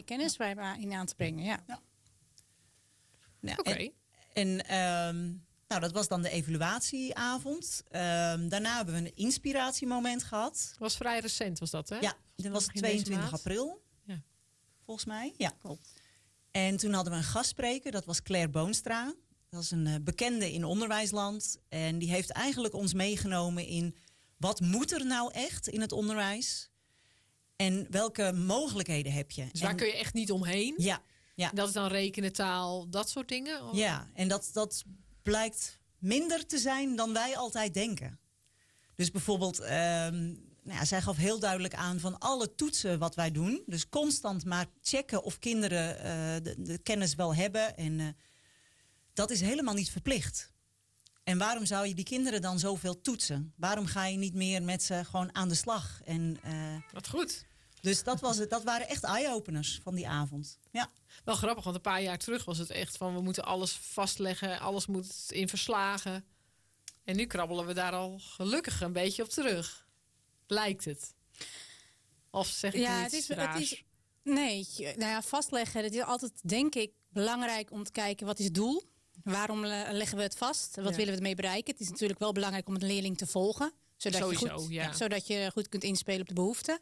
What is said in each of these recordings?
meer kennis bij in aan te brengen. Ja. Nou, Oké. Nou, dat was dan de evaluatieavond. Daarna hebben we een inspiratiemoment gehad. Het was vrij recent, was dat, hè? Ja, dat was Begin deze 22 maand. april. Ja. Volgens mij. Ja. Klopt. En toen hadden we een gastspreker, dat was Claire Boonstra. Dat is een bekende in onderwijsland. En die heeft eigenlijk ons meegenomen in wat moet er nou echt in het onderwijs? En welke mogelijkheden heb je? Dus waar kun je echt niet omheen? Ja. Dat is dan rekenen, taal, dat soort dingen? Of? Ja, en dat blijkt minder te zijn dan wij altijd denken. Dus bijvoorbeeld, zij gaf heel duidelijk aan van alle toetsen wat wij doen. Dus constant maar checken of kinderen de kennis wel hebben. En dat is helemaal niet verplicht. En waarom zou je die kinderen dan zoveel toetsen? Waarom ga je niet meer met ze gewoon aan de slag? En, Wat goed. dus dat waren echt eye-openers van die avond. Ja. Wel grappig, want een paar jaar terug was het echt van... we moeten alles vastleggen, alles moet in verslagen. En nu krabbelen we daar al gelukkig een beetje op terug. Lijkt het. Of zeg ik iets raars? Vastleggen. Het is altijd, denk ik, belangrijk om te kijken wat is het doel. Waarom leggen we het vast? Wat willen we ermee bereiken? Het is natuurlijk wel belangrijk om een leerling te volgen. Zodat je goed kunt inspelen op de behoeften.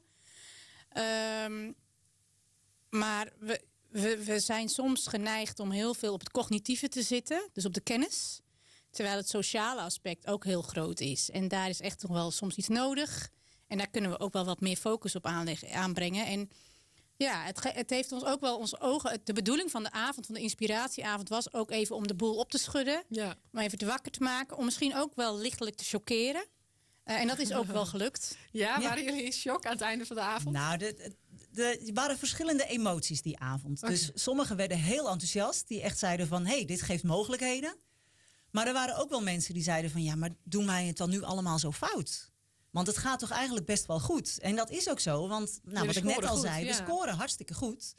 Maar we zijn soms geneigd om heel veel op het cognitieve te zitten. Dus op de kennis. Terwijl het sociale aspect ook heel groot is. En daar is echt nog wel soms iets nodig. En daar kunnen we ook wel wat meer focus op aanbrengen. En ja, het heeft ons ook wel onze ogen... De bedoeling van de avond, van de inspiratieavond... was ook even om de boel op te schudden. Ja. Om even te wakker te maken. Om misschien ook wel lichtelijk te chockeren. En dat is ook wel gelukt. Ja, waren jullie in shock aan het einde van de avond? Nou, er waren verschillende emoties die avond. Okay. Dus sommigen werden heel enthousiast. Die echt zeiden van, dit geeft mogelijkheden. Maar er waren ook wel mensen die zeiden van... ja, maar doen wij het dan nu allemaal zo fout? Want het gaat toch eigenlijk best wel goed? En dat is ook zo, want wat ik net al zei... we scoren hartstikke goed.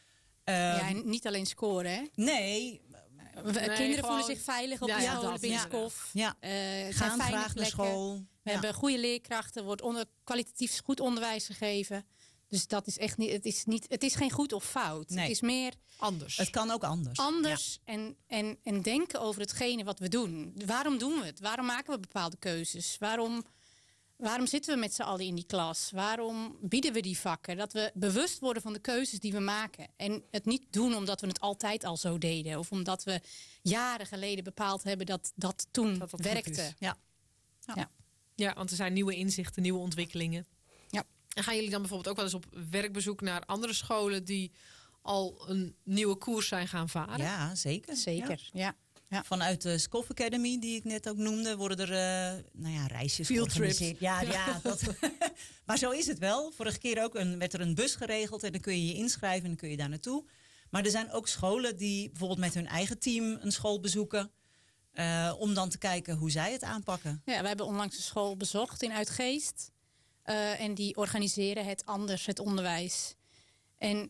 En niet alleen scoren, hè? Nee. Kinderen voelen zich veilig op de scholen binnen Skof. Ja. Gaan graag naar school. We hebben goede leerkrachten. Er wordt kwalitatief goed onderwijs gegeven. Dus dat is echt niet... Het is geen goed of fout. Nee. Het is meer... Anders. Het kan ook anders. Anders en denken over hetgene wat we doen. Waarom doen we het? Waarom maken we bepaalde keuzes? Waarom zitten we met z'n allen in die klas? Waarom bieden we die vakken? Dat we bewust worden van de keuzes die we maken. En het niet doen omdat we het altijd al zo deden. Of omdat we jaren geleden bepaald hebben dat toen werkte. Ja, want er zijn nieuwe inzichten, nieuwe ontwikkelingen. Ja. En gaan jullie dan bijvoorbeeld ook wel eens op werkbezoek naar andere scholen... die al een nieuwe koers zijn gaan varen? Ja, zeker. Zeker, ja. Vanuit de Skof Academy, die ik net ook noemde, worden er reisjes georganiseerd. Ja, maar zo is het wel. Vorige keer ook werd er een bus geregeld en dan kun je je inschrijven en dan kun je daar naartoe. Maar er zijn ook scholen die bijvoorbeeld met hun eigen team een school bezoeken. Om dan te kijken hoe zij het aanpakken. Ja, we hebben onlangs een school bezocht in Uitgeest. En die organiseren het onderwijs. En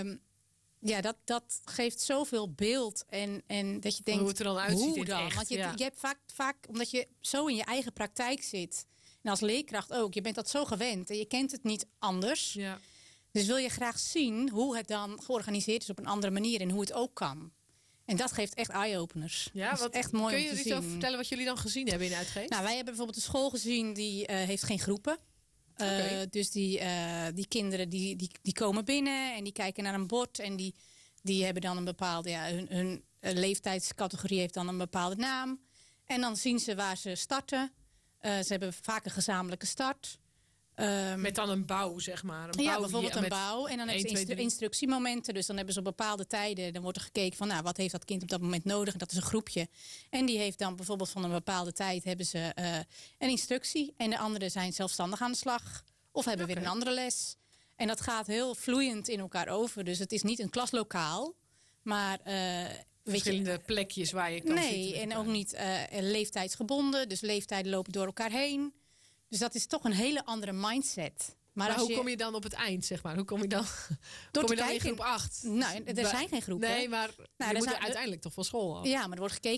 dat geeft zoveel beeld. En dat je denkt, hoe het er dan uitziet in dan? echt. Want je hebt vaak, omdat je zo in je eigen praktijk zit. En als leerkracht ook. Je bent dat zo gewend. En je kent het niet anders. Ja. Dus wil je graag zien hoe het dan georganiseerd is op een andere manier. En hoe het ook kan. En dat geeft echt eye-openers. Ja, dat is echt mooi om te zien. Kun je iets over vertellen wat jullie dan gezien hebben in Uitgeest? Nou, wij hebben bijvoorbeeld een school gezien die heeft geen groepen. Dus die kinderen die komen binnen en die kijken naar een bord. En die hebben dan een bepaalde... hun leeftijdscategorie heeft dan een bepaalde naam. En dan zien ze waar ze starten. Ze hebben vaak een gezamenlijke start. Met dan een bouw, zeg maar. Bijvoorbeeld een bouw. En dan hebben ze instructiemomenten. Dus dan hebben ze op bepaalde tijden... dan wordt er gekeken van, wat heeft dat kind op dat moment nodig? En dat is een groepje. En die heeft dan bijvoorbeeld van een bepaalde tijd... hebben ze een instructie. En de anderen zijn zelfstandig aan de slag. Of hebben weer een andere les. En dat gaat heel vloeiend in elkaar over. Dus het is niet een klaslokaal. Maar... verschillende plekjes waar je kan zitten. Nee, en ook niet leeftijdsgebonden. Dus leeftijden lopen door elkaar heen. Dus dat is toch een hele andere mindset. Maar hoe kom je dan op het eind, zeg maar? Hoe kom je dan, in groep 8? Nou, er zijn geen groepen. Nee, maar je moet uiteindelijk toch van school af. Ja, maar er wordt gekeken